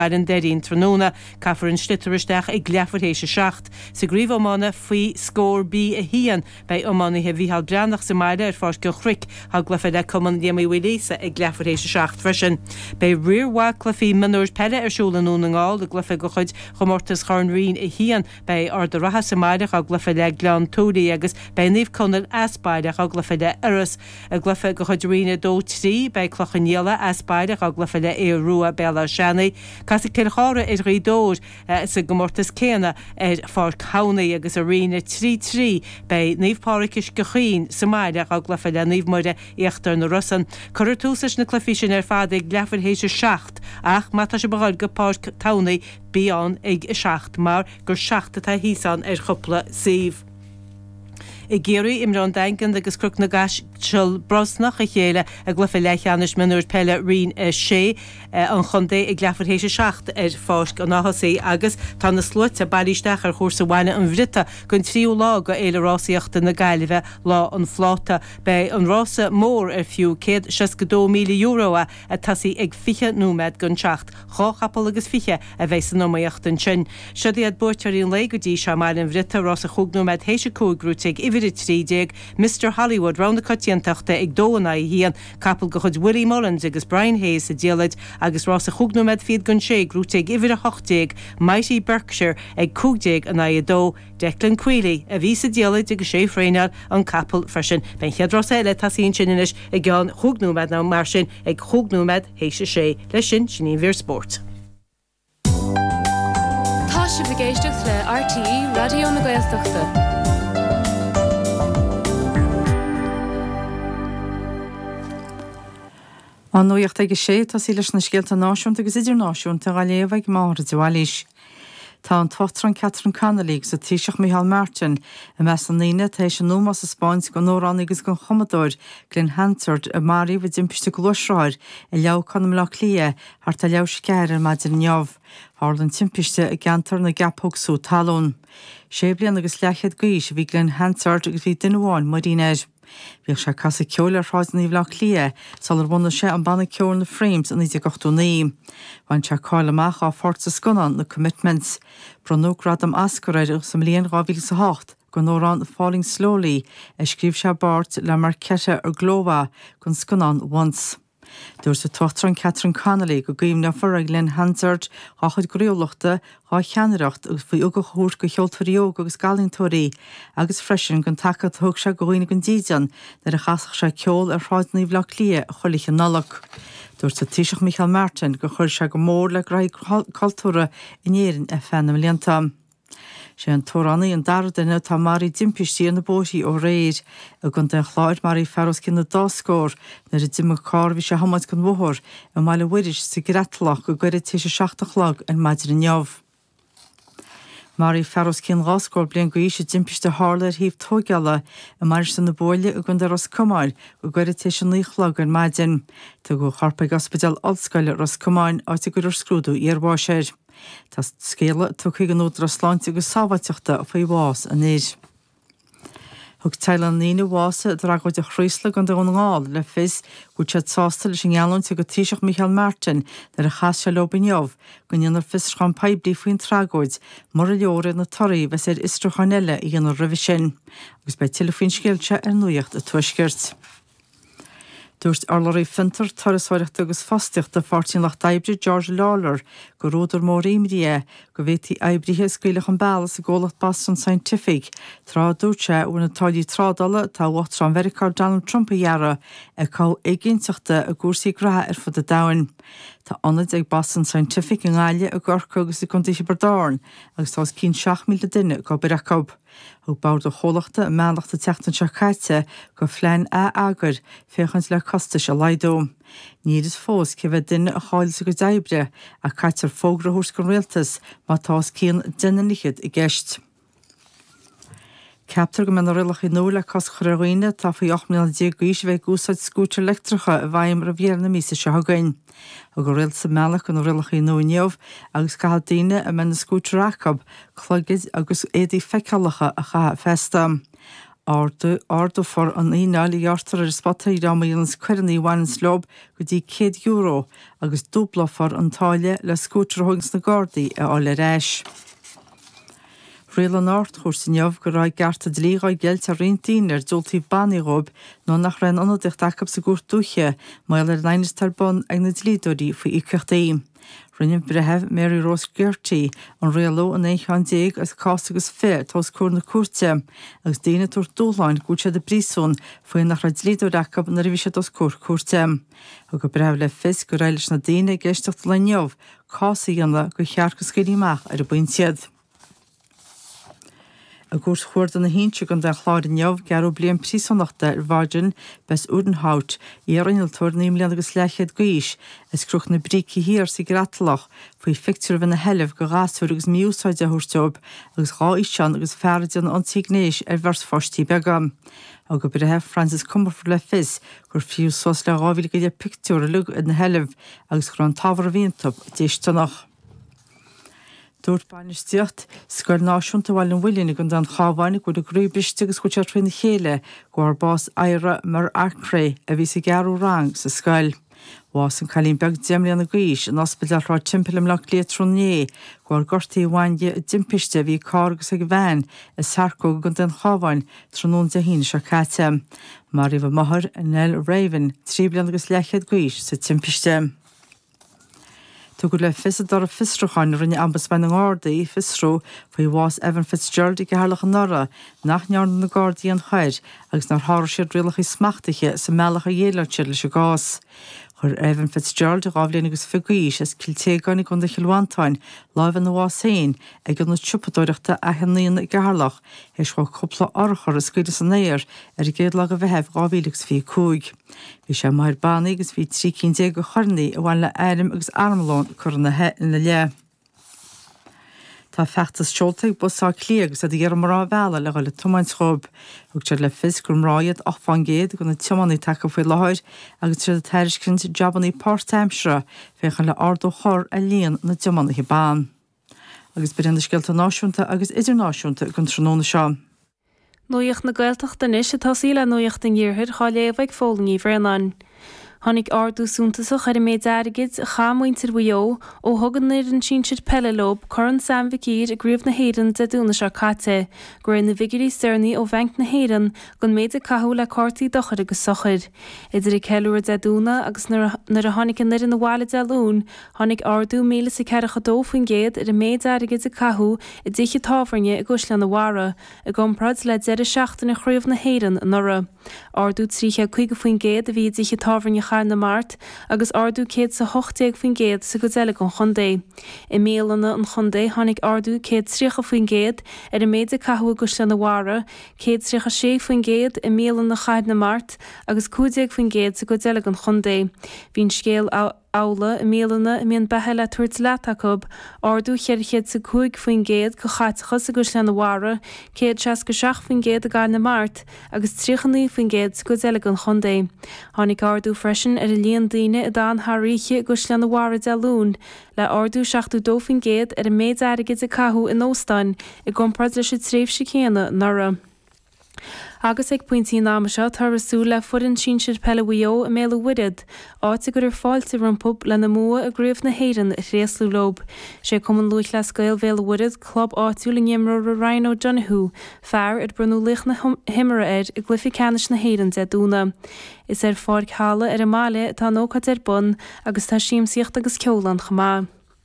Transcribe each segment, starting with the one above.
an deín tróna caafar an slitteristeach ag gleafar hééis seacht sa gríomh ómána faoi scór bí a hían bei ómána he bhíhall breannach sa maide fás go chric ha glufa le cuman diamí bhlésa ag gleafar hééis seacht freisin. Bei riorhá clufií manúir pelle siúla nún an gáil a glufa go chuid chomórtas chun rion a hían bei ar do ratha sa maide a glufa le gleán tódaí agus bei níomh conal aspáide a glufa le aras a glufa go chuid riine dó trí bei clochanníala aspáide a glufa le é ruúa bella seannaí Cas Kilchara ridóir sa gomórtas céna fár cánaí agus a riine trí bei níomhpáracis go chiin sa maide a glufa le níomhmuide íochttar na Russan. Cuir túsas na clufií sin fád ag gleafar hééis seacht ach mátá se bagáil go pár tánaí bíán ag seacht mar gur seachta tá hísan chupla síomh. I géirí imrán daingan agus cruc na gas til brosnach a chéile a glufa leithchanis minúir pelle rion sé an chundé ag gleafar hééis seacht fás an áhasaí agus tá na slúte bailísteach ar chósa bhaine an bhrita gon tríú lá go éilerásaíochta na gaiileh lá an fláta bei an rása mór fiú céad 62 milliún euro a tasí ag fiche númed gon teacht cháchapal agus fiche a bheits an nóíocht an sin. Siad buirtearíon le go dtí se mar an bhrita rása chugnúmed hééis cógrúteigh trídéag Mr. Hollywood round na cotíantachta ag dóna hían capal go chud Willie Mullins agus Brian Hayes a déalaid agus rás a chugnúmed fiad gon sé grúteigh a 8 Mighty Berkshire ag 2 an a dó Declan Queely a ví a déalaid agus sé fréineal an capal freisin. Ben cheadrás eile tasíon sinis ag gan chugnúmed ná mar sin ag chugnúmed hééis sé leis sin sin bhír sport. Tá se bhgéisteach le RTE Radio na Gaeltachta. An nuocht ag sé tá sí leis na scéalta náisiúnta agus idir náisiúnta a léomh mar a dúálís. Tá an totran Catherine Connolly sa tíiseach Michael Martin a mes an líine éis an nómas a Spáins go nórán agus go chomadóir Glenn Hansard a marí bh dimpiste glóisráir i leo chunam le lia ar tá leo sceir ar maidir neamh. Harlan timpiste a gantar na gaphogsú talún. Sé blian agus lechiad gaois bhí Glenn Hansard agus bhí duháin marínéir. Bhíoh se casa ceoil ar ráidnaí bhlach lia sal ar bhna sé an banna ceoil na frames an 1989. Bhain se cáil amach á forza sconan na commitments. Bronógrad am ascoréir sa mlíon 2008 go nórán Falling Slowly a scríb se bart le mar cete ar glóha gon sconan once. Dúir sa totran Catherine Connolly go gaim na for Glenn Hansard á chud goréolachta á cheanaracht agus faoi uga chóir go cheoltaríog agus galíntóirí agus freisin gon takead thug se gohaine gon díjan nar a chasach se ceol ar ráidnaí bhlach lia a cholich an nalach. Dúir sa tíiseach Michael Martin go chuir se go mór le graig cultúra inéirin a fennam líanta. sé an tórannaí an dardaine tá marí dimpistí an na bótí ó réir a gon den chláir marí feros cin na dáscór nar a dimach cárbhí sé hamad gon mhór a máile bhuiiris sa gretlach go gcuir tí sé 16 lag an maidir an neamh. Marí feros cin gáscór blian go íse dimpiste hálair híomh tógeala a mar san na bóile a gon de ras cumáil go gcuir tí sé níchlag an maidin. Tá go charpa gaspedal olscoile ras cumáin áte gur scrúdú iarbháiséir. Tá scéile tuchaigh an údra sláinte agus sábhaiteachta a faoi bhás a néir. Thug teilean nína bhása draghaid a chrísla gan don ngáil le fis go tead sásta leis an gealúnta go tíiseach Michael Martin nar a chas se lobainneamh go níonar fis gan peibdí faoin tragóid mar a leora na toraí bheits ar istrachanile i ghéanar rih sin, agus bei tilefón scéalte ar nuacht a tuisgirt. Dúirt arlaí fintar tarasháireacht agus fasticht a fartín lech d'aibre George Lawler go ródar mór imrie go bhétí aibríthe scaoilech an balas a ggólacht Boston Scientific trá dúirte uair na táidí trádala tá bhachtar an Vericard Donald Trump a dhearra a cá éigeanteachta a gúrsaí gratha ar fud a dain. Tá anad ag Boston Scientific an gáile a gcorca agus i contaithe Bardáin agus tá cín 6 míle duine go biracob. Thug báir do chólachta a meanachta teachtain se chaite go phlein agur féchans le costais a leidó. Níl is fós ce bheith duine a cháil sa go d'aibre a caiitar fógra thuair go réaltas má tás cían duine lichiid i gceist. Ceaptar go mena rialach i nó le cos chraghine tá faoi 8 milliún díagúis bheith gúsáid scútar electricha a bhaim ra bhéar na mísa se hagain. A go riil sa meach an rialach i nó neamh agus cahal daine a mena scútar acab chlugiid agus édaí feicealacha a cha festa. Ardu for an ínáil jartar spotta ramíons cuirinní bhains lob go dtí €100 agus dúpla for an táile le scútar thugus na Gardaí a ála réis. Réal an áirt chuir san neamh go raibh garta dlíáid geilt a réontíín dúltaí bannírób nó nach raibh anadicht acab sa gúr dúche mail leinis tarbun ag na dlídóí faoi íceachtaí. Rinne bretheh Mary Rose Gertie an réaló an 1 as cásagus fé tás cuar na cuate agus daine túir dúláin gúte de brísún faoin nach raid dlídó acab na rihíise dos cuate. A go breth le fis go réiles na daine geisteach le neamh cásaí anla go cheargus scuíach ar a buintiad. A gúrs chuirda na hínse gan den chláir neamh garú blion prísannachta bhaidin bes údenhout ar iniltúir níomlíon agus leichéad gaois is cruch na bríci hir sa gratalach faoi fictúr bhna heileh go gáasúir agus miúsáide thuirteob agus gá ísean agus ferdian an tígnéis bhers fostí begam. A go breth Francis Cumberford le fis gur fiú sós le gáhíle go dé pictúr a lug in na heileh agus gur an tábhar a bhíontab déistanach. Dúirt bainisteocht scoil náisiúnta bhil an bhfuilín gon den chábhainnig go a grúbiste agus go teartfuoin chéile go ar bás éire mar acré a bhí sa gearú rang sa scoil. Bhás an chalín beag déimlíon na gaois an ospidal rá timpim le létrúné go ar gortaí bhainde dimpiste bhí cágus ag bhein is sarcó gon den chábhain trónún de hín se caite. Mar rih maithir Nell Raven tríblion agus leichéad gaois sa timpiste. Tu go le fisadar a fisracháin rinne ambas bein an Gardaí fisrú faoi bhás Evan Fitzgerald i ghearlach an nora nach nearn na Gardaí an chaid agus nar háir siad rialach i smachtaige sa meach a dhéileirtear leis a gás. Chur Evan Fitzgerald a gábhlíon agus figaís is ciltéaganig chun de Chilhhaintáin láimh an bhásain ag an na siúpadóireachta a henaíon i ghearlach is go coppla orchar a scuide san néir ar i géad le go bheitheh gábhílegs fí cúig. Bhí sé mair bannaí agus bhí 3 go chornaí a bhain le éirim agus armlón chur na he in le le. Tá fechttas seoltaigh busá clíagus a dhéar marrá bhela le gaile tumaintschob, ag teir le fis gur mráiad 8 géad go na timannaí take faoi láthir agus tríad a teiriscint jobannaí part-timesere féchan le ardó chor a líon na timannaí bán. Agus beidir na scialta náisiúnta agus idirnáisiúnta gon tróna seo. Nuíocht na Gaeltachta is atá síle nuíocht an gghearthir chá léomhaigh fólaí bhreanáin. Honnig ardú súntasach ar a méid airgid a chamuintir bhuió ó thuganir an sínsir pellelób choran Sam Vicír a gríomh na héireann de dúna seo caite, gur na vigirí stearnaí ó bhainc na héireann gon méid a cathú le cártaí dochar agus sochar. Idir i ceúir de dúna agus nar a tháinig an nir in na bháile de lún, honnig ardú míle sa ceiricha dófaoin géad ar a méid airgid a cathú i dtíche tábharne a gúis le na bhara, a gomprad le 17 na chríomh na héireann an nora. Ardú 3 faoin géad a bhí dtíche tábharne na mart agus ardú céad sa 8 faoin géad sa go deile an chundé. I méalana an chundé tháinig ardú céad 3 faoin géad ar a méid a cathú agus le na bhara, céad 3 faoin géad i méalana chaid na mart agus 15 faoin géad sa go deile an chundé. Bhín scéal ála i méalana i mion bethe le tuairt leatacub, ardú cheirchéad sa 5 faoin géad go chaitachas agus le na bhara, céad 66 faoin géad a gáil na mart agus 3 faoin géad sa go deile an chundé. Tháinig ardú freisin ar a líon daoine a dá thríe agus le na bhara de lún, le ardú 62 faoin géad ar a méid airgid a cathú in Óstáin i gomprad leis tréimh sa chéana nara. Agus ag pointí náma seo tar rasú le furin sínsir pellehío a méle wirid, áte gur ar fáilte rumpub le na mua a gríomh na héireann a réaslú lob. sé cuman luich le scoil bhéle wirid club áitiú le nimró a Ryan O'Donoghue, fearr ar brunú lich na himara i glyfi canis na héireann de dúna. Is fád chala ar a máile tá nócad ar bun agus tá síimsíocht agus ceolan chamá.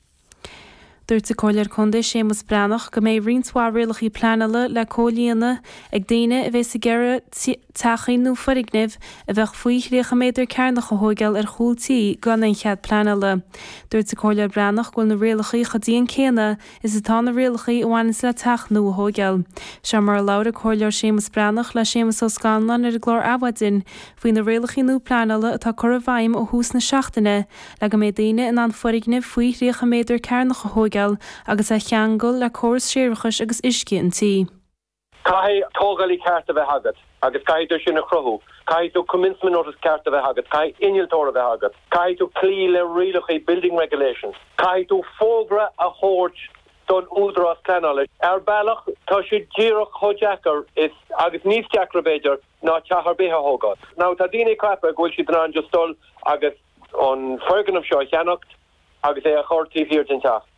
Dúirt a cóilear chundé Séamus Brannach go méid rionsá rialach í planala le cólíana ag daine a bheits a gceire tachaí nó farignimh a bheith faoi récha méidir cearnach a hógeil ar chúltaí gan an chead planala. Dúirt a cóilear Brannach goil na rialachaí chodíon céine is atá na rialachaí amháinis le tach nó a hógeil. Se mar lára cóilear Séamus Brannach le Séamus ó Scanlan ar a glór abhaidin faoin na rialachaí nó planala atá chur a bhaim ó hús na seachtaine le go méid daine in an farignimh faoi récha méidir cearnach a hógeil agus a cheangal le córas séirechas agus isci an tí. Cai tógalí ceart a bheith hagad, agus caiú sin a chruthú, caiú commencement notice ceart a bheith hagad, cai iniltóir a bheith hagad, caiú clí le rialachaí building regulations, caiú fógra a chóirt don údras canal bailach tá si ddíireach chojackar is agus níos Jackrabéidir ná tehar béthe hógad. Ná tá daine cappa ghfuil si an just dul agus an fergan of seo cheannacht agus é a chortíí hir den teach.